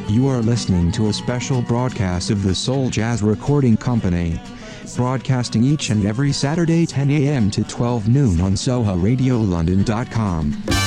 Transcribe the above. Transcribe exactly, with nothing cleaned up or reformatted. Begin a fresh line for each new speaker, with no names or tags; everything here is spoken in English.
You are listening to a special broadcast of the Soul Jazz Recording Company, broadcasting each and every Saturday ten a.m. to twelve noon on soha radio london dot com.